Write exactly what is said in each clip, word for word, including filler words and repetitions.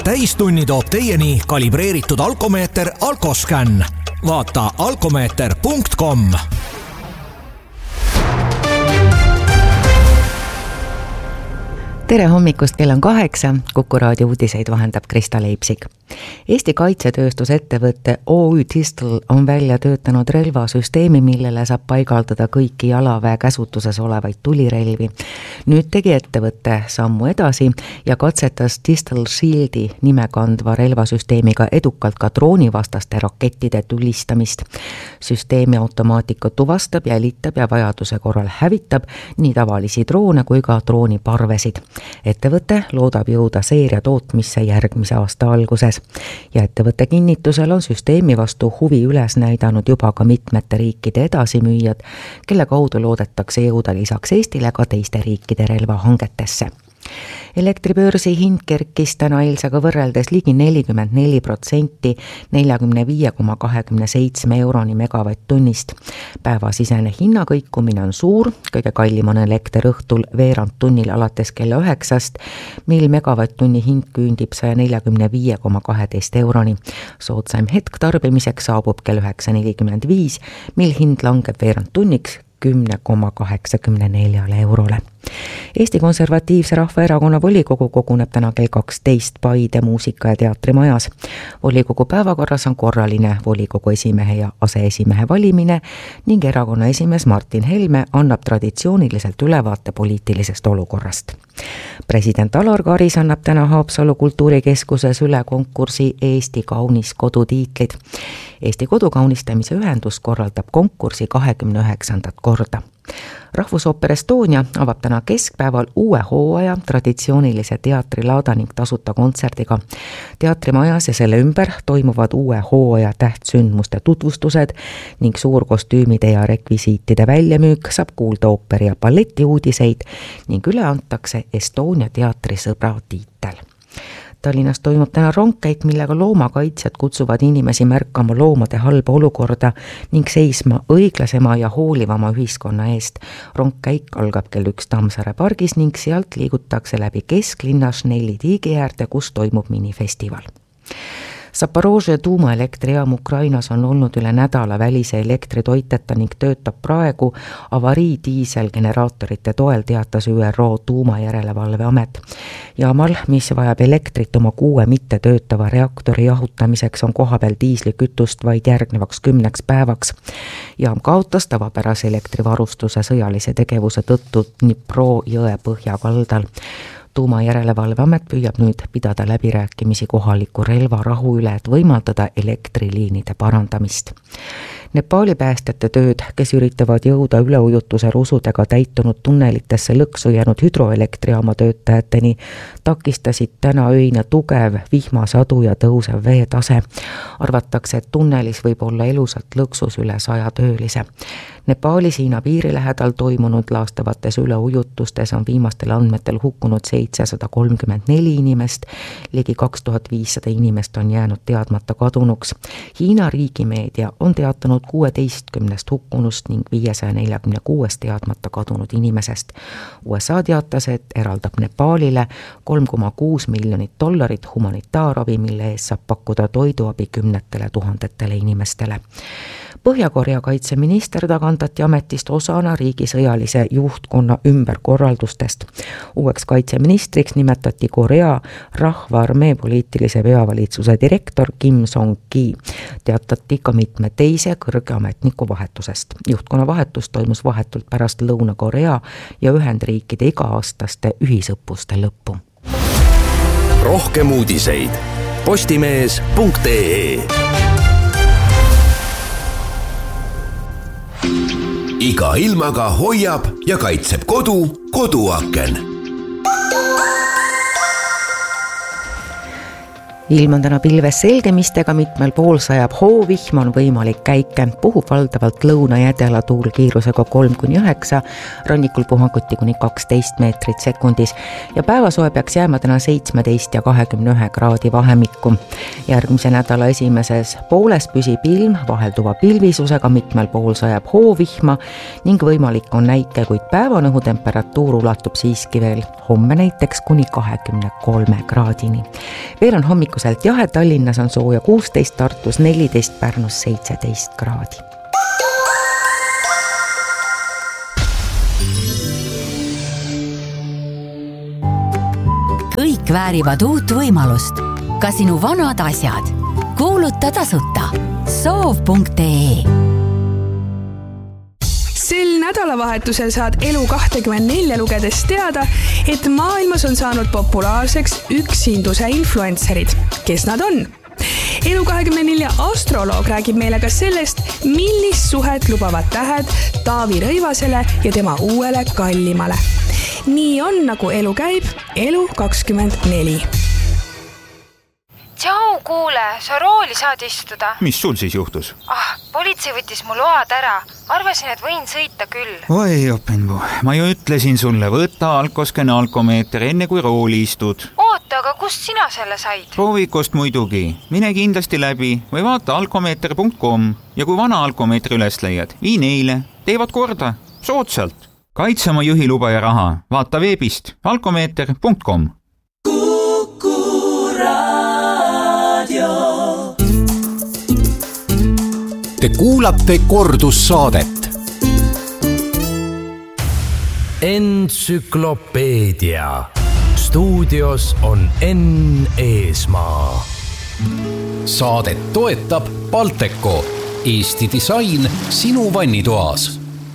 täistunni toob teieni kalibreeritud alkomeeter Alkoscan. Vaata alkomeeter punkt com. Tere hommikust, kell on kaheksa, Kuku raadio uudiseid vahendab Krista Leipsik. Eesti kaitsetööstusettevõtte O Ü Tistel on välja töötanud relvasüsteemi, millele saab paigaldada kõiki jalaväe käsutuses olevaid tulirelvi. Nüüd tegi ettevõtte sammu edasi ja katsetas Tistel Shieldi nime kandva relvasüsteemiga edukalt ka droonivastaste rakettide tulistamist. Süsteemi automaatika tuvastab, jälitab ja vajaduse korral hävitab nii tavalisi droone kui ka drooniparvesid. Ettevõte loodab jõuda seeria tootmisse järgmise aasta alguses ja ettevõtte kinnitusel on süsteemi vastu huvi üles näidanud juba ka mitmete riikide edasimüüjad, kelle kaudu loodetakse jõuda lisaks Eestile ka teiste riikide relvahangetesse. Elektribörsi hind kerkis täna eilsega võrreldes ligi nelikümmend neli protsenti neljakümne viie koma kakskümmend seitse euroni megavatt-tunnist. Päevasisene hinnakõikumine on suur, kõige kallim on elekter õhtul veerand tunnil alates kella üheksast, mil megavatt-tunni hind küündib saja neljakümne viie koma kaheteist euroni. Soodsaim hetk tarbimiseks saabub kell üheksa nelikümmend viis, mil hind langeb veerand tunniks kümme koma kaheksakümmend neli eurole. Eesti Konservatiivse Rahvaerakonna volikogu koguneb täna kell kaksteist Paide muusika- ja teatrimajas. Volikogu päevakorras on korraline volikogu esimehe ja aseesimehe valimine ning erakonna esimees Martin Helme annab traditsiooniliselt ülevaate poliitilisest olukorrast. President Alar Karis annab täna Haapsalu kultuurikeskuses üle konkursi Eesti kaunis kodutiitlid. Eesti kodukaunistamise ühendus korraldab konkursi kahekümne üheksandat korda. Rahvusooper Estonia avab täna keskpäeval uue hooaja traditsioonilise teatrilaada ning tasuta kontserdiga. Teatrimajas ja selle ümber toimuvad uue hooaja tähtsündmuste tutvustused ning suurkostüümide ja rekvisiitide väljamüük, saab kuulda ooperi ja balleti uudiseid ning üle antakse Estonia teatrisõbra tiitel. Tallinnas toimub täna rongkäik, millega loomakaitsjad kutsuvad inimesi märkama loomade halba olukorda ning seisma õiglasema ja hoolivama ühiskonna eest. Rongkäik algab kell üks Tammsaare pargis ning sealt liigutakse läbi kesklinna Schnelli tiigi äärde, kus toimub minifestival. Zaporožje tuumaelektrijaam Ukrainas on olnud üle nädala välise elektritoiteta ning töötab praegu avarii diiselgeneraatorite toel, teatas Ü R O tuumajärelevalveamet. Jaamal, mis vajab elektrit oma kuue mitte töötava reaktori jahutamiseks, on kohapeal diislikütust vaid järgnevaks kümneks päevaks. Jaam kaotas tavapärase elektrivarustuse sõjalise tegevuse tõttu Dnipro jõe põhjakaldal. Tuumajärelevalveamet püüab nüüd pidada läbirääkimisi kohaliku relvarahu üle, et võimaldada elektriliinide parandamist. Nepaali päästjate tööd, kes üritavad jõuda üleujutuse rusudega täitunud tunnelitesse lõksu jäänud hüdroelektrijaama töötajateni, takistasid täna öine tugev vihmasadu ja tõusev veetase. Arvatakse, et tunnelis võib olla elusalt lõksus üle saja töölise. Nepaalis Hiina piiri lähedal toimunud laastavates üleujutustes on viimastel andmetel hukkunud seitsesada kolmkümmend neli inimest, ligi kaks tuhat viissada inimest on jäänud teadmata kadunuks. Hiina riigimeedia on teatanud kuueteistkümnest hukkunust ning viiesaja neljakümne kuuest teadmata kadunud inimesest. U S A teatas, et eraldab Nepaalile kolm koma kuus miljonit dollarit humanitaarabi, mille eest saab pakkuda toiduabi kümnetele tuhandetele inimestele. Põhja-Korea kaitseminister tagandati ametist osana riigi sõjalise juhtkonna ümberkorraldustest. Uueks kaitseministriks nimetati Korea rahvaarmee poliitilise peavalitsuse direktor Kim Song-ki. Teatati ka mitme teise kõrge ametniku vahetusest. Juhtkonna vahetus toimus vahetult pärast Lõuna-Korea ja Ühendriikide iga-aastaste ühisõppuste lõppu. Rohkem uudiseid postimees punkt ee. Iga ilmaga hoiab ja kaitseb kodu koduaken. Ilm on täna pilves selgemistega, mitmel pool sajab hoovihm, on võimalik käike, puhub valdavalt lõuna ja edela tuul kiirusega kolm kuni üheksa, rannikul puhanguti kuni kaksteist meetrit sekundis ja päevasoe peaks jääma täna seitsmeteist ja kahekümne ühe kraadi vahemikku. Järgmise nädala esimeses pooles püsib ilm vahelduva pilvisusega, mitmel pool sajab hoovihma ning võimalik on näike, kuid päevanõhu temperatuur ulatub siiski veel homme näiteks kuni kahekümne kolme kraadini. veel on hommikuselt jahe, Tallinnas on sooja kuusteist, Tartus neliteist, Pärnus seitseteist kraadi. Kõik väärivad uut võimalust. Ka sinu vanad asjad. Kuuluta tasuta. soov punkt ee. Sel nädalavahetusel saad Elu kakskümmend neli lugedes teada, et maailmas on saanud populaarseks üksinduse influencerid. Kes nad on? Elu kakskümmend neli astroloog räägib meile ka sellest, millist suhet lubavad tähed Taavi Rõivasele ja tema uuele kallimale. Nii on, nagu elu käib, Elu kakskümmend neli. Tšau, kuule, sa rooli saad istuda. Mis sul siis juhtus? Ah, politsei võttis mu load ära. Arvasin, et võin sõita küll. Oi, Openbu, ma ju ütlesin sulle, võta Alkosken alkomeeter enne kui rooli istud. Oota, aga kust sina selle said? Proovikost muidugi. Mine kindlasti läbi või vaata alkomeeter punkt com ja kui vana alkomeetri üles leiad, vii neile. Teevad korda. Soodsalt. Kaitse oma juhi luba ja raha. Vaata veebist alkomeeter punkt com. Kuku Raadio. Te kuulate kordussaadet. Entsüklopeedia. Stuudios on Enn Eesmaa. Saadet toetab Balteco. Eesti disain sinu vannitoas.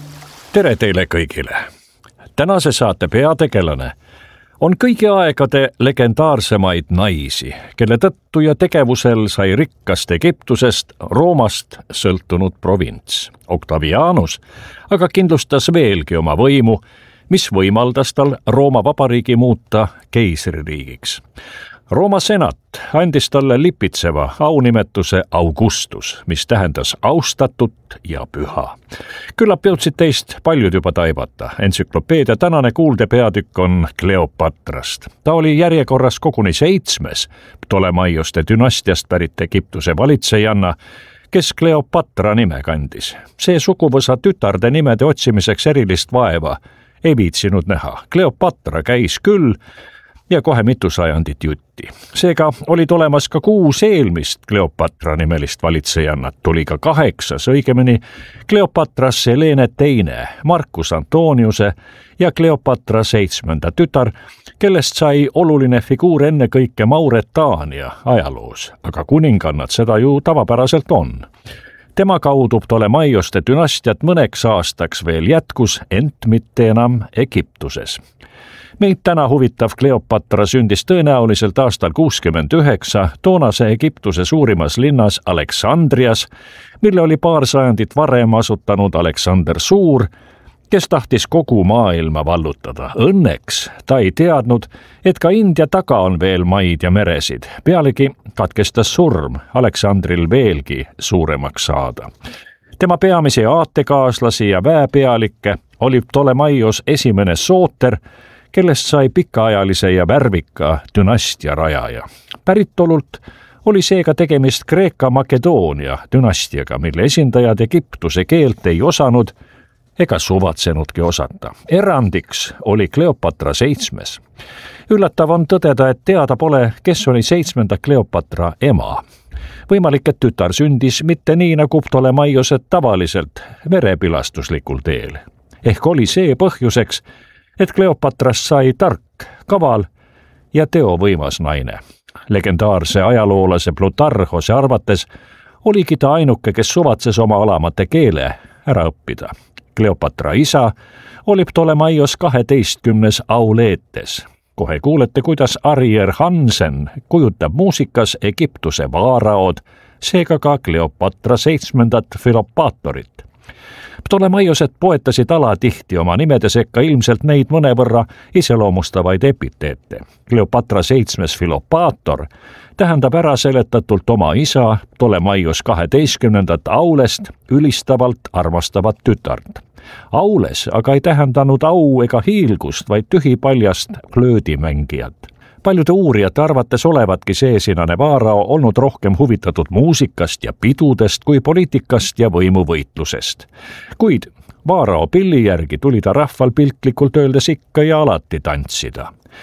Tere teile kõigile. Tänase saate peategelane on kõigi aegade legendaarsemaid naisi, kelle tõttu ja tegevusel sai rikkast Egiptusest Roomast sõltunud provints. Octavianus aga kindlustas veelgi oma võimu, mis võimaldas tal Rooma vabariigi muuta keisririigiks. Rooma senat andis talle lipitseva aunimetuse Augustus, mis tähendas austatut ja püha. Küllap jõudsid teist paljud juba taibata. Entsüklopeedia tänane kuulde peatükk on Kleopatrast. Ta oli järjekorras koguni seitsmes Ptolemaioste dünastiast pärit Egiptuse valitsejanna, kes Kleopatra nime kandis. See suguvõsa tütarde nimede otsimiseks erilist vaeva ei viitsinud näha. Kleopatra käis küll ja kohe mitu sajandit jutti. Seega olid olemas ka kuus eelmist Kleopatra nimelist valitsejannat, tuli ka kaheksas, õigemini Kleopatras Selene teine, Marcus Antoniuse ja Kleopatra seitsmenda tütar, kellest sai oluline figuur enne kõike Mauretaania ajaloos, aga kuningannad seda ju tavapäraselt on. Tema kaudu Ptolemaioste dünastiat mõneks aastaks veel jätkus, ent mitte enam Egiptuses. Meid täna huvitav Kleopatra sündis tõenäoliselt aastal kuuskümmend üheksa toonase Egiptuse suurimas linnas Aleksandrias, mille oli paar sajandit varem asutanud Aleksander Suur, kes tahtis kogu maailma vallutada. Õnneks ta ei teadnud, et ka India taga on veel maid ja meresid. Pealegi katkestas surm Aleksandril veelgi suuremaks saada. Tema peamisi aatekaaslasi ja väepealikke oli Ptolemaios esimene Sooter, kellest sai pikaajalise ja värvika dünastia rajaja. Päritolult oli seega tegemist Kreeka-Makedoonia dünastiaga, mille esindajad Egiptuse keelt ei osanud ega suvatsenudki osata. Erandiks oli Kleopatra seitsmes. Üllatav on tõdeda, et teada pole, kes oli seitsmenda Kleopatra ema. Võimalik, et tütar sündis mitte nii nagu Ptolemaiosed tavaliselt verepilastuslikul teel. Ehk oli see põhjuseks, et Kleopatrast sai tark, kaval ja teovõimas naine. Legendaarse ajaloolase Plutarhose arvates oligi ta ainuke, kes suvatses oma alamate keele ära õppida. Kleopatra isa oli Ptolemaios kaheteistkümnes Auletes. Kohe kuulete, kuidas Arier Hansen kujutab muusikas Egiptuse vaaraod, seega ka Kleopatra seitsmendat Philopaatorit. Ptolemaiosed poetasid alatihti oma nimede sekka ilmselt neid mõnevõrra iseloomustavaid epiteete. Kleopatra seitsmes Philopaator tähendab ära seletatult oma isa Ptolemaios kaheteistkümnendat Aulest ülistavalt armastavat tütart. Aules aga ei tähendanud au ega hiilgust, vaid tühipaljast flöödimängijat. Paljude uurijate arvates olevatki seesinane vaarao olnud rohkem huvitatud muusikast ja pidudest kui poliitikast ja võimuvõitlusest. Kuid vaarao pilli järgi tuli ta rahval piltlikult öeldes ikka ja alati tantsida.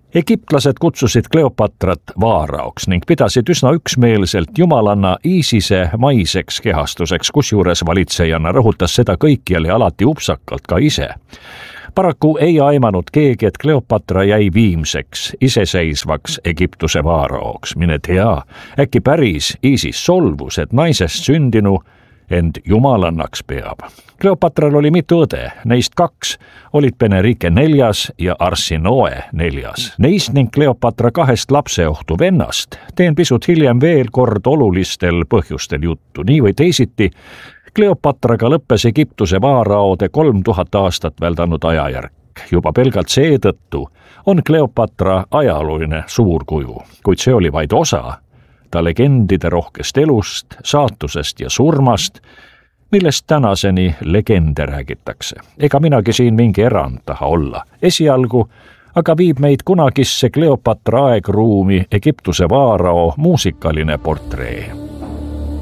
Egiptlased kutsusid Kleopatrat vaaraoks ning pidasid üsna üksmeelselt jumalanna Iisise maiseks kehastuseks, kusjuures valitsejana rõhutas seda kõikjal ja alati upsakalt ka ise. Paraku ei aimanud keegi, et Kleopatra jäi viimseks iseseisvaks Egiptuse vaaraoks. Mine tea, äkki päris Iisis solvus, et naisest sündinu end jumalannaks peab. Kleopatral oli mitu õde, neist kaks olid Benerike neljas ja Arsinoe neljas. Neist ning Kleopatra kahest lapseohtu vennast teen pisut hiljem veel kord olulistel põhjustel juttu. Nii või teisiti, Kleopatraga lõppes Egiptuse vaaraode kolm tuhat aastat väldanud ajajärk. Juba pelgalt seetõttu on Kleopatra ajalooline suurkuju, kuid see oli vaid osa ta legendide rohkest elust, saatusest ja surmast, millest tänaseni legende räägitakse. Ega minagi siin mingi erand taha olla. Esialgu aga viib meid kunagisse Kleopatra aegruumi Egiptuse vaarao muusikaline portree.